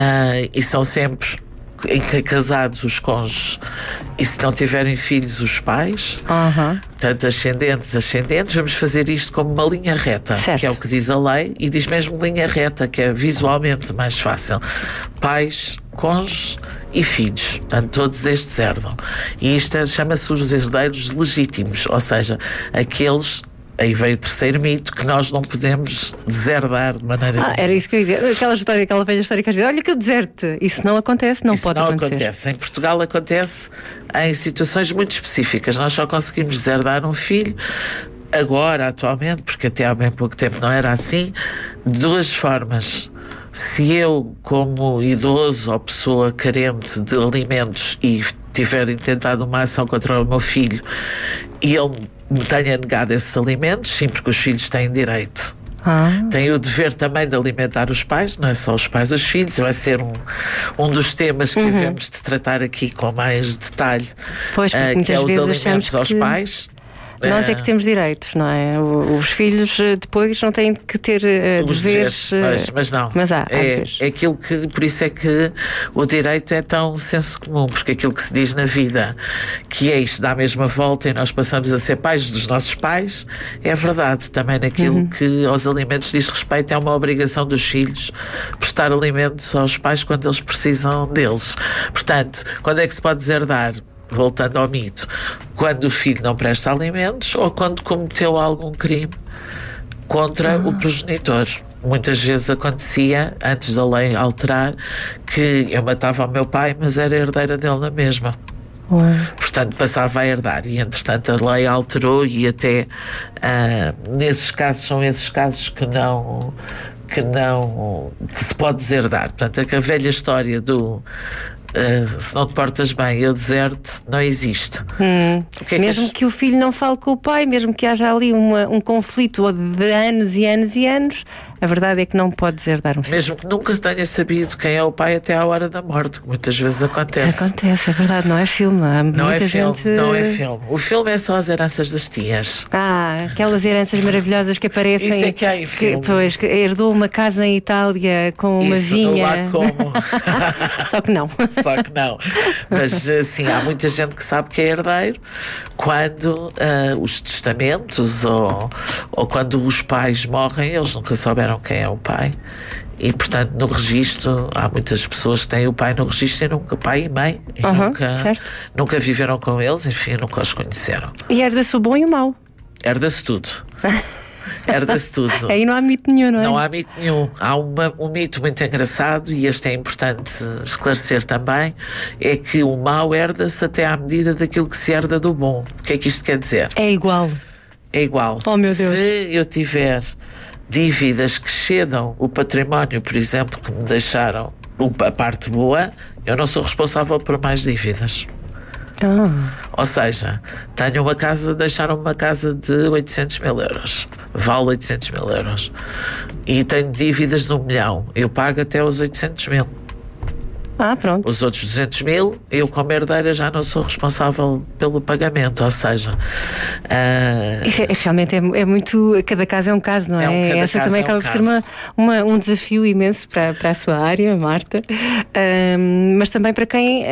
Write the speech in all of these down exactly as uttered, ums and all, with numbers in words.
Uh, e são sempre em que casados os cônjuges e se não tiverem filhos os pais, uhum. portanto ascendentes, ascendentes, vamos fazer isto como uma linha reta, certo. Que é o que diz a lei, e diz mesmo linha reta, que é visualmente mais fácil. Pais, cônjuges e filhos, portanto todos estes herdam, e isto é, chama-se os herdeiros legítimos, ou seja, aqueles. Aí veio o terceiro mito, que nós não podemos deserdar de maneira... Ah, era isso que eu ia dizer. Aquela história, aquela velha história que às vezes, olha que eu deserte. Isso não acontece, não isso pode não acontecer. acontece. Em Portugal acontece em situações muito específicas. Nós só conseguimos deserdar um filho, agora, atualmente, porque até há bem pouco tempo não era assim, de duas formas. Se eu, como idoso ou pessoa carente de alimentos e tiver intentado uma ação contra o meu filho e ele me tenha negado esses alimentos, sim, porque os filhos têm direito. Ah. Têm o dever também de alimentar os pais, não é só os pais, os filhos. Vai ser um, um dos temas que uhum. devemos de tratar aqui com mais detalhe, pois, uh, que é os alimentos aos que... pais. Nós é que temos direitos, não é? Os filhos depois não têm que ter uh, os deveres. deveres mas, mas não. Mas há, há é, é aquilo que, por isso é que o direito é tão senso comum, porque aquilo que se diz na vida, que é isto dá a mesma volta e nós passamos a ser pais dos nossos pais, é verdade. Também naquilo uhum. que aos alimentos diz respeito, é uma obrigação dos filhos prestar alimentos aos pais quando eles precisam deles. Portanto, quando é que se pode deserdar? Voltando ao mito, quando o filho não presta alimentos ou quando cometeu algum crime contra ah. o progenitor. Muitas vezes acontecia, antes da lei alterar, que eu matava o meu pai, mas era herdeira dele na mesma. Ué. Portanto, passava a herdar. E, entretanto, a lei alterou e até, uh, nesses casos, são esses casos que não... que não... que se pode deserdar. Portanto, a velha história do... Uh, se não te portas bem, eu deserto, não existe. Hum. Que é mesmo que, que o filho não fale com o pai, mesmo que haja ali uma, um conflito de anos e anos e anos, a verdade é que não pode deserdar um filho. Mesmo que nunca tenha sabido quem é o pai até à hora da morte, que muitas vezes acontece. Acontece, é verdade, não é filme. Há não muita é filme, gente... não é filme. O filme é só as heranças das tias. Ah, aquelas heranças maravilhosas que aparecem. Isso é que há em filme. Que, pois, que herdou uma casa em Itália com uma Isso, vinha. Lá como. Só que não. Só que não. Mas assim, há muita gente que sabe que é herdeiro quando uh, os testamentos ou, ou quando os pais morrem, eles nunca souberam quem é o pai. E, portanto, no registro, há muitas pessoas que têm o pai no registro e nunca, pai e mãe, e uhum, nunca, nunca viveram com eles, enfim, nunca os conheceram. E herda-se o bom e o mau. Herda-se tudo. Herda-se tudo. Aí não há mito nenhum, não é? Não há mito nenhum. Há uma, um mito muito engraçado, e este é importante esclarecer também, é que o mau herda-se até à medida daquilo que se herda do bom. O que é que isto quer dizer? É igual. É igual. Oh, meu Deus. Se eu tiver dívidas que cedam o património, por exemplo, que me deixaram a parte boa, eu não sou responsável por mais dívidas. Ah. Ou seja, tenho uma casa, deixaram uma casa de oitocentos mil euros, vale oitocentos mil euros, e tenho dívidas de um milhão, eu pago até os oitocentos mil. Ah, pronto. Os outros duzentos mil, eu como herdeira já não sou responsável pelo pagamento, ou seja... Uh... Isso é, realmente é, é muito... Cada caso é um caso, não é? é um, Essa também é acaba um por ser uma, uma, um desafio imenso para, para a sua área, Marta, um, mas também para quem uh,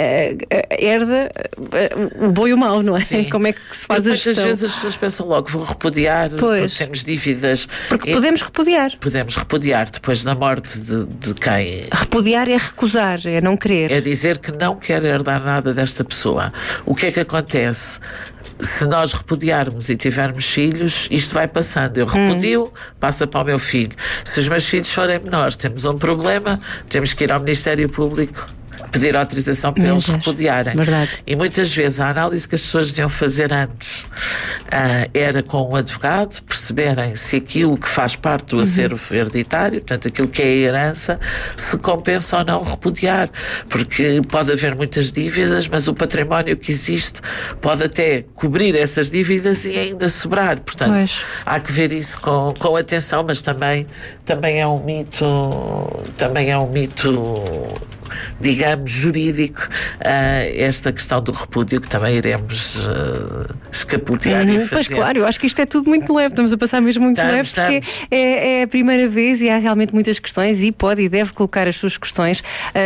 herda uh, o bom e o mau, não é? Sim. Como é que se faz porque a gestão? Muitas vezes as pessoas pensam logo, vou repudiar, pois. Porque temos dívidas. Porque e podemos repudiar. Podemos repudiar depois da morte de, de quem... Repudiar é recusar, é não querer. É dizer que não quer herdar nada desta pessoa. O que é que acontece? Se nós repudiarmos e tivermos filhos, isto vai passando. Eu repudio, hum. passa para o meu filho. Se os meus filhos forem menores, temos um problema, temos que ir ao Ministério Público pedir autorização para eles repudiarem. Verdade. E muitas vezes a análise que as pessoas deviam fazer antes uh, era com um advogado, perceberem se aquilo que faz parte do acervo uhum. hereditário, portanto aquilo que é a herança, se compensa ou não repudiar, porque pode haver muitas dívidas, mas o património que existe pode até cobrir essas dívidas e ainda sobrar, portanto pois. Há que ver isso com, com atenção, mas também, também é um mito também é um mito digamos, jurídico, uh, esta questão do repúdio, que também iremos uh, escapulear uhum, e fazer. Pois claro, eu acho que isto é tudo muito leve, estamos a passar mesmo muito estamos, leve, porque estamos. É, é a primeira vez e há realmente muitas questões e pode e deve colocar as suas questões. Uh,